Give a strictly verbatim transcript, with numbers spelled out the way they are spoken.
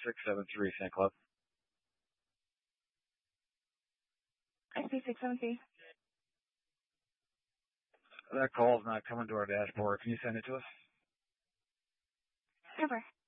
six seven three, Saint Club. S P six seven three. That call's not coming to our dashboard. Can you send it to us? Over.